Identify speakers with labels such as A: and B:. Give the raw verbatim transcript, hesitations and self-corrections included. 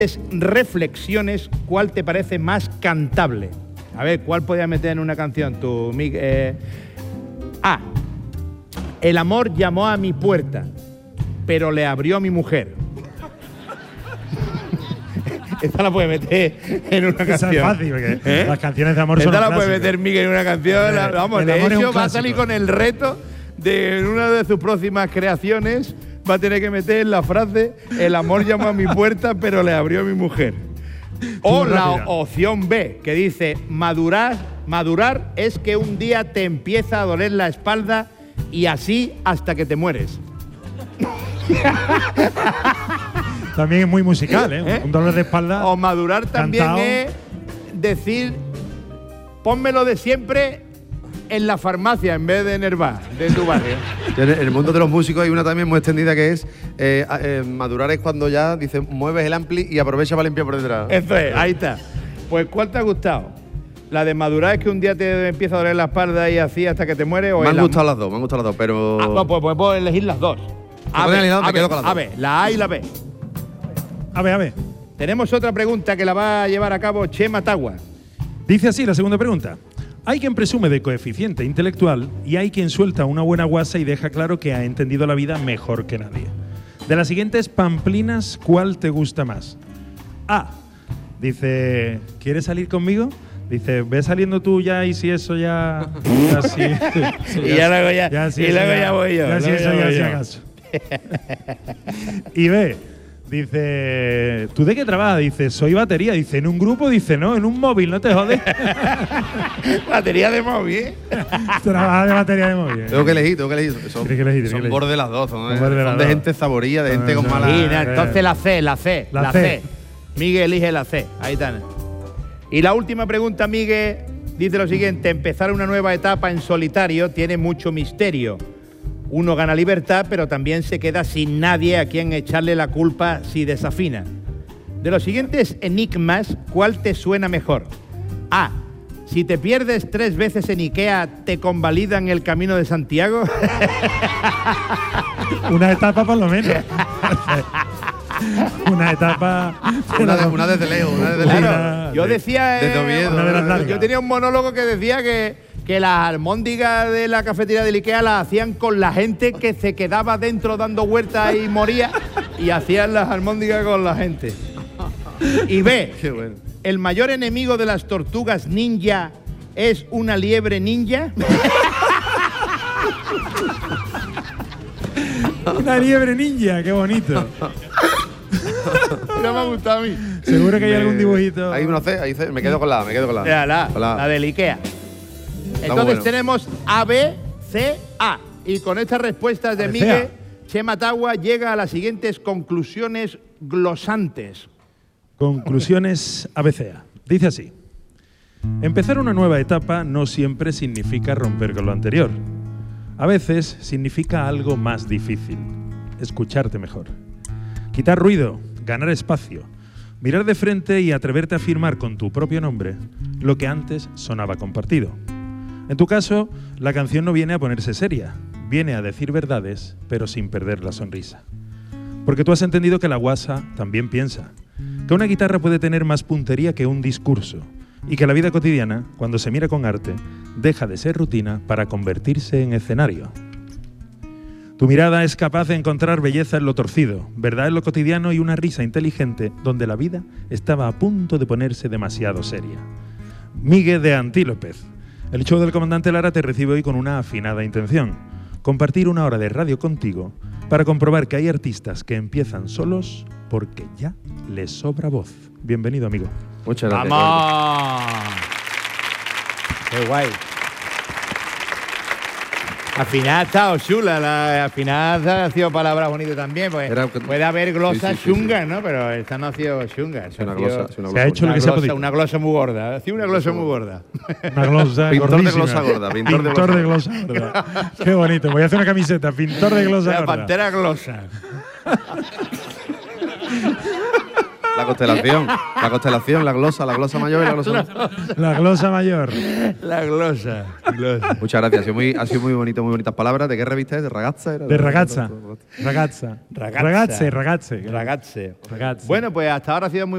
A: reflexiones, ¿cuál te parece más cantable? A ver, ¿cuál podías meter en una canción tú, Miguel? Eh, A. El amor llamó a mi puerta, pero le abrió mi mujer. Esta la puede meter en una
B: Esa
A: canción.
B: es fácil, porque
A: ¿Eh?
B: las canciones de amor son
A: Esta la
B: clásicas.
A: puede meter Miguel en una canción. La, vamos,
B: el
A: de
B: amor es un
A: hecho, va a
B: clásico.
A: salir con el reto de en una de sus próximas creaciones. Va a tener que meter la frase: el amor llamó a mi puerta, pero le abrió mi mujer. O la
B: rápida.
A: opción B, que dice: madurar, madurar es que un día te empieza a doler la espalda y así hasta que te mueres.
B: También es muy musical, ¿eh?
A: ¿Eh?
B: Un dolor de espalda.
A: O madurar también
B: cantao.
A: es decir: pónmelo de siempre en la farmacia en vez de en el bar de tu barrio.
C: En el mundo de los músicos hay una también muy extendida que es eh, eh, madurar es cuando ya dice mueves el ampli y aprovecha para limpiar por detrás.
A: Eso es, ahí está. Pues ¿cuál te ha gustado? ¿La de madurar es que un día te empieza a doler la espalda y así hasta que te mueres? ¿O
C: Me han
A: el
C: gustado las dos, me han gustado las dos, pero…
A: Ah, pues, pues, pues puedo elegir las dos. A
C: puedes
A: ver,
C: elegir las dos,
A: a
C: me
A: ver,
C: quedo con las
A: a
C: dos.
A: ver, la A y la B.
B: A ver, a ver.
A: Tenemos otra pregunta que la va a llevar a cabo Chema Tagua.
B: Dice así la segunda pregunta. Hay quien presume de coeficiente intelectual y hay quien suelta una buena guasa y deja claro que ha entendido la vida mejor que nadie. De las siguientes pamplinas, ¿cuál te gusta más? A. Dice, ¿quieres salir conmigo? Dice, ve saliendo tú ya y si eso ya… ya sí, sí,
A: Y ya luego ya-
B: si
A: y
B: eso
A: luego ya voy yo,
B: Ya si
A: luego
B: eso
A: ya
B: ya
A: voy
B: si
A: yo.
B: acaso. Y B. Dice, ¿tú de qué trabajas? Dice, soy batería. Dice, ¿en un grupo? Dice, no, en un móvil, no te jodes.
A: Batería de móvil, ¿eh?
B: Trabaja de batería de móvil.
C: Tengo que elegir, tengo que elegir. Son,
B: Tienes que elegir, tienes
C: son
B: que elegir.
C: borde las dos, son,
B: Son
C: eh,
B: borde
C: son
B: las
C: de
B: dos.
C: gente saboría, de gente
B: No,
C: con
B: no.
C: mala…
A: Y na- entonces la C, la C,
B: La
A: la,
B: C.
A: C. Miguel elige la C. Ahí está. Y la última pregunta, Miguel, dice lo siguiente: empezar una nueva etapa en solitario tiene mucho misterio. Uno gana libertad, pero también se queda sin nadie a quien echarle la culpa si desafina. De los siguientes enigmas, ¿cuál te suena mejor? A. Si te pierdes tres veces en Ikea, ¿te convalidan el Camino de Santiago?
B: Una etapa por lo menos. Una etapa…
C: Una, de- una desde lejos, una desde lejos.
A: Claro, yo decía…
C: Desde
A: eh,
C: Oviedo.
B: Una de las largas.
A: yo tenía un monólogo que decía que, que las almóndigas de la cafetería del Ikea las hacían con la gente que se quedaba dentro dando vueltas y moría, y hacían las almóndigas con la gente. Y B,
C: Qué bueno.
A: el mayor enemigo de las tortugas ninja es una liebre ninja.
B: Una liebre ninja, qué bonito.
A: No me ha gustado a mí.
B: Seguro que hay
C: Me-
B: algún dibujito.
C: Hay una C, hay C. Me quedo con la A, me quedo con la A.
A: Ya, la,
C: Con la A.
A: la del Ikea.
C: muy
A: Entonces
C: bueno.
A: tenemos A, B, C, A. Y con estas respuestas de
B: A, B, C,
A: Miguel,
B: A.
A: Chema Tagua llega a las siguientes conclusiones glosantes.
B: Conclusiones A B C A. Dice así. Empezar una nueva etapa no siempre significa romper con lo anterior. A veces significa algo más difícil. Escucharte mejor. Quitar ruido, ganar espacio, mirar de frente y atreverte a afirmar con tu propio nombre lo que antes sonaba compartido. En tu caso, la canción no viene a ponerse seria, viene a decir verdades, pero sin perder la sonrisa. Porque tú has entendido que la guasa también piensa, que una guitarra puede tener más puntería que un discurso, y que la vida cotidiana, cuando se mira con arte, deja de ser rutina para convertirse en escenario. Tu mirada es capaz de encontrar belleza en lo torcido, verdad en lo cotidiano y una risa inteligente donde la vida estaba a punto de ponerse demasiado seria. Miguel de Antílopez. El show del comandante Lara te recibe hoy con una afinada intención: compartir una hora de radio contigo para comprobar que hay artistas que empiezan solos porque ya les sobra voz. Bienvenido, amigo.
C: Muchas gracias.
A: ¡Vamos! ¡Qué guay! Al final ha estado chula, la, al final ha sido palabras bonitas también, pues
C: Era-
A: puede haber glosas
C: Sí, sí, sí,
A: chungas, ¿no? Pero esta no ha sido chunga.
C: Es una
A: ha sido
C: glosa, es una
B: Se
C: glosa
B: ha hecho lo
A: una
B: que se ha
A: glosa,
B: podido.
A: una glosa muy gorda, ha sido una glosa muy gorda.
B: Una glosa
C: Pintor de
B: gordísima.
C: glosa gorda, pintor de
B: Pintor de
C: glosa
B: glosa gorda. Qué bonito. Voy a hacer una camiseta. Pintor de glosa
A: La
B: gorda.
A: pantera glosa.
C: La constelación, la constelación, la glosa, la glosa mayor y la glosa menor.
B: La glosa mayor.
A: La glosa. glosa.
C: Muchas gracias, ha sido muy, ha sido muy bonito, muy bonitas palabras. ¿De qué revista es? ¿De Ragazza? Era?
B: De ragazza. Ragazza.
A: Ragazza.
B: Ragazze, ragazze.
A: Ragazze.
B: Ragazze.
A: Bueno, pues hasta ahora ha sido muy